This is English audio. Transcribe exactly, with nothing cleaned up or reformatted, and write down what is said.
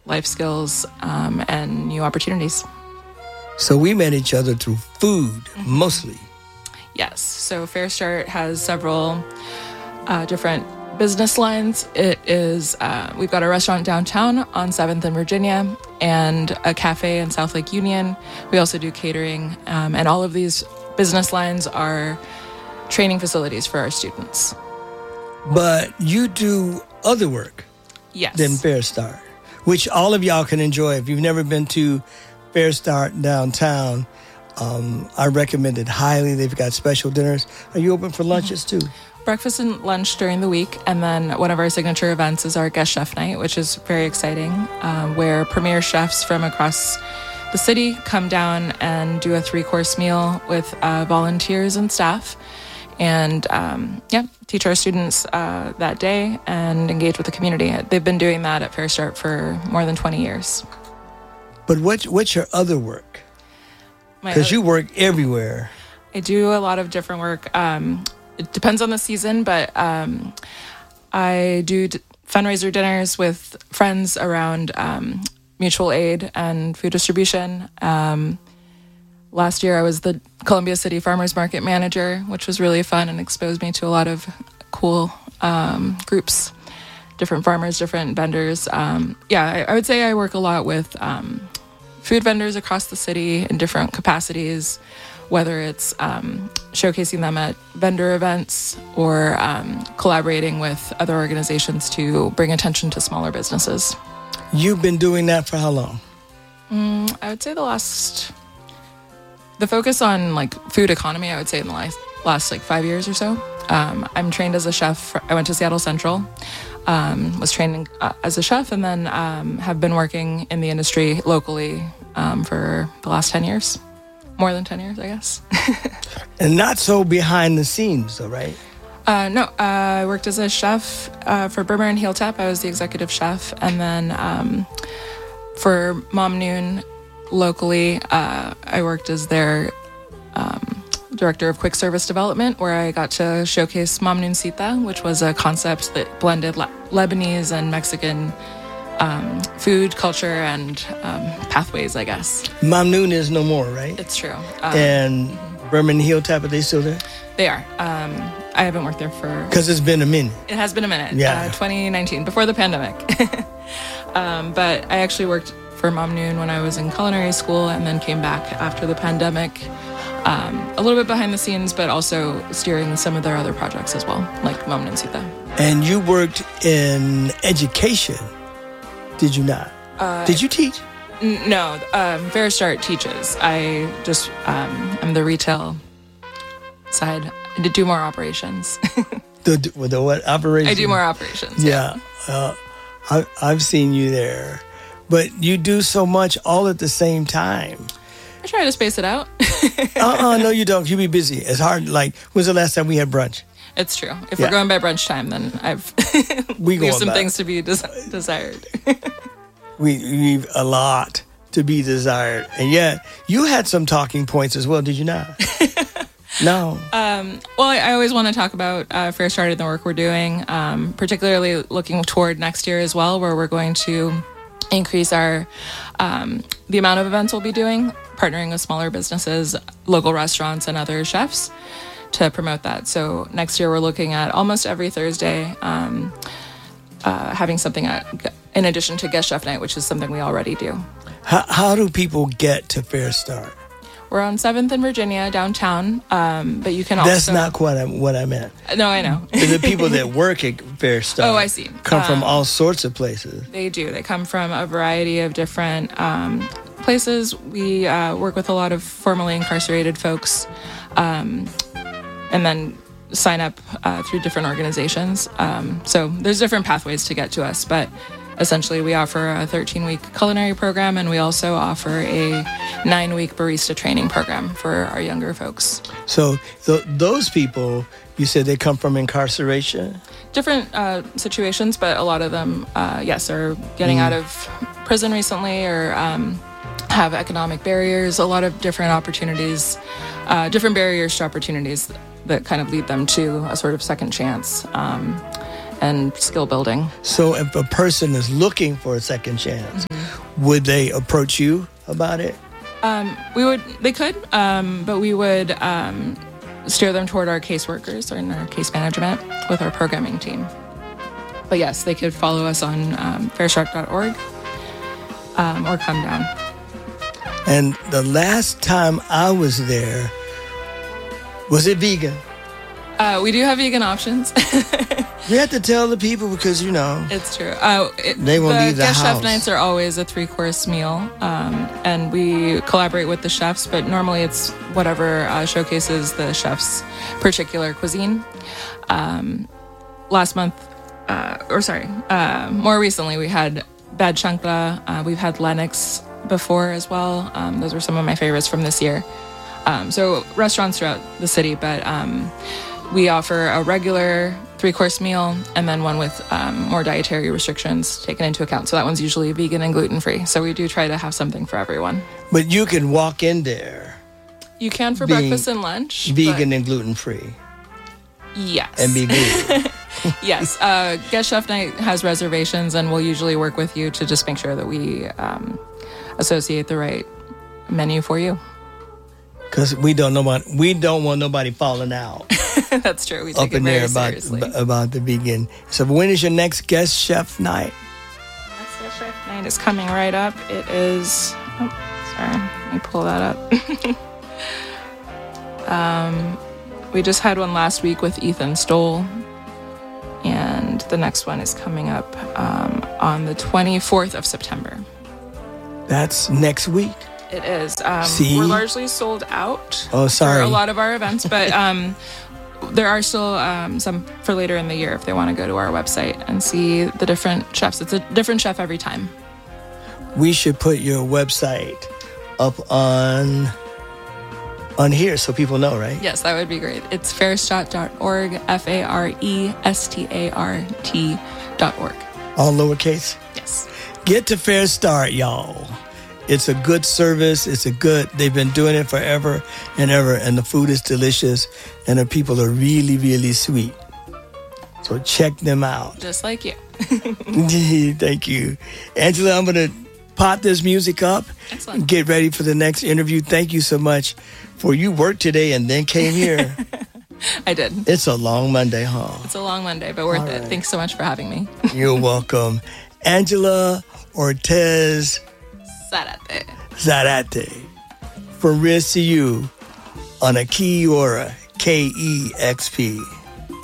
life skills, um, and new opportunities. So we met each other through food, mm-hmm. mostly. Yes. So Fair Start has several uh, different business lines. It is, uh, we've got a restaurant downtown on seventh and Virginia and a cafe in South Lake Union. We also do catering, um, and all of these business lines are training facilities for our students. But you do other work yes. than Fair Start, which all of y'all can enjoy. If you've never been to Fair Start downtown, um, I recommend it highly. They've got special dinners. Are you open for lunches too? Breakfast and lunch during the week, and then one of our signature events is our guest chef night, which is very exciting, um, where premier chefs from across the city come down and do a three-course meal with uh, volunteers and staff, and um, yeah, teach our students uh, that day and engage with the community. They've been doing that at Fair Start for more than twenty years. But what, what's your other work? Because you work everywhere. I do a lot of different work. Um, It depends on the season, but um, I do d- fundraiser dinners with friends around um, mutual aid and food distribution. Um, last year, I was the Columbia City Farmers Market manager, which was really fun and exposed me to a lot of cool um, groups, different farmers, different vendors. Um, yeah, I, I would say I work a lot with um, food vendors across the city in different capacities, whether it's um, showcasing them at vendor events or um, collaborating with other organizations to bring attention to smaller businesses. You've been doing that for how long? Mm, I would say the last, the focus on like food economy, I would say in the last, last like five years or so. Um, I'm trained as a chef. I went to Seattle Central, um, was trained uh, as a chef, and then um, have been working in the industry locally um, for the last ten years. More than ten years, I guess. And not so behind the scenes, though, right? Uh, no, uh, I worked as a chef uh, for Burmer and Heel Tap. I was the executive chef. And then um, for Mom Noon locally, uh, I worked as their um, director of quick service development, where I got to showcase Mom Noon Sita, which was a concept that blended Le- Lebanese and Mexican Um, food, culture, and um, pathways, I guess. Mom Noon is no more, right? It's true. Um, and Burmer and Heel Tap, are they still there? They are. Um, I haven't worked there for... Because it's been a minute. It has been a minute. Yeah. Uh, twenty nineteen, before the pandemic. um, but I actually worked for Mom Noon when I was in culinary school and then came back after the pandemic. Um, a little bit behind the scenes, but also steering some of their other projects as well, like Mom Noon Sita. And you worked in education. Did you not? Uh, Did you teach? N- no, um, Fair Start teaches. I just, um, I'm the retail side. I did do more operations. the, the what operations? I do more operations. Yeah. yeah. Uh, I, I've seen you there. But you do so much all at the same time. I try to space it out. uh-uh, no, you don't. You be busy. It's hard. Like, when's the last time we had brunch? It's true. If yeah. we're going by brunch time, then I've we leave some back. things to be des- desired. we leave a lot to be desired. And yet, you had some talking points as well, did you not? No. Um, well, I, I always want to talk about uh, Fair Start and the work we're doing, um, particularly looking toward next year as well, where we're going to increase our um, the amount of events we'll be doing, partnering with smaller businesses, local restaurants, and other chefs to promote that. So next year we're looking at almost every Thursday um, uh, having something at, in addition to guest chef night, which is something we already do. How, how do people get to Fair Start? We're on seventh in Virginia downtown, um, but you can also... That's not quite what I meant. No, I know. The people that work at Fair Start oh, I see. come um, from all sorts of places. They do. They come from a variety of different um, places. We uh, work with a lot of formerly incarcerated folks, um, and then sign up uh, through different organizations. Um, so there's different pathways to get to us, but essentially we offer a thirteen-week culinary program, and we also offer a nine-week barista training program for our younger folks. So th- those people, you said they come from incarceration? Different uh, situations, but a lot of them, uh, yes, are getting mm. out of prison recently or um, have economic barriers, a lot of different opportunities, uh, different barriers to opportunities that kind of lead them to a sort of second chance um, and skill building. So if a person is looking for a second chance, mm-hmm. would they approach you about it? Um, we would, they could, um, but we would um, steer them toward our caseworkers or in our case management with our programming team. But yes, they could follow us on um, fair start dot org um, or come down. And the last time I was there, was it vegan? Uh, we do have vegan options. We have to tell the people because, you know. It's true. Uh, it, they won't the leave the guest house. chef nights are always a three-course meal, um, and we collaborate with the chefs, but normally it's whatever uh, showcases the chef's particular cuisine. Um, last month, uh, or sorry, uh, more recently we had Bad Chancla. Uh, we've had Lennox before as well. Um, those were some of my favorites from this year. Um, so restaurants throughout the city, but um, we offer a regular three-course meal and then one with um, more dietary restrictions taken into account. So that one's usually vegan and gluten-free. So we do try to have something for everyone. But you can walk in there. You can for being breakfast and lunch. Vegan and gluten-free. Yes. And be good. Yes. Uh, Guest Chef Night has reservations, and we'll usually work with you to just make sure that we um, associate the right menu for you. Because we don't know about, we don't want nobody falling out. That's true. We take up it in very there about, seriously. about the vegan. So when is your next Guest Chef Night? Next Guest Chef Night is coming right up. It is. Oh, sorry. Let me pull that up. um, we just had one last week with Ethan Stoll, and the next one is coming up um, on the twenty-fourth of September. That's next week. It is. Um, See? We're largely sold out Oh, sorry. for a lot of our events, but um, there are still um, some for later in the year if they want to go to our website and see the different chefs. It's a different chef every time. We should put your website up on on here so people know, right? Yes, that would be great. It's fair start dot org, F A R E S T A R T dot org. All lowercase? Yes. Get to Fair Start, y'all. It's a good service. It's a good, they've been doing it forever and ever, and the food is delicious, and the people are really, really sweet. So check them out. Just like you. Thank you. Angela, I'm going to pot this music up. Excellent. Get ready for the next interview. Thank you so much for you worked today and then came here. I did. It's a long Monday, huh? It's a long Monday, but worth All it. right. Thanks so much for having me. You're welcome. Angela Ortez Zarate. Zarate. From Riz to You on a Kiora K E X P.